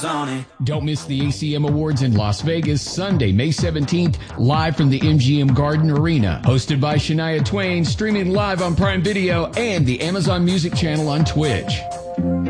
Don't miss the ACM Awards in Las Vegas, Sunday, May 17th, live from the MGM Garden Arena. Hosted by Shania Twain, streaming live on Prime Video and the Amazon Music channel on Twitch.